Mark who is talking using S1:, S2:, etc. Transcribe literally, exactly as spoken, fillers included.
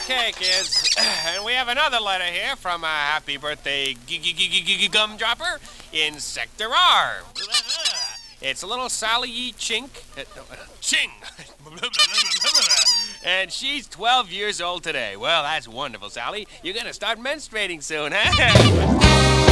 S1: Okay, kids. And we have another letter here from a happy birthday gumdropper in Sector R. It's a little Sally E. Chink. Uh, no, uh, Ching! And she's twelve years old today. Well, that's wonderful, Sally. You're gonna start menstruating soon, huh?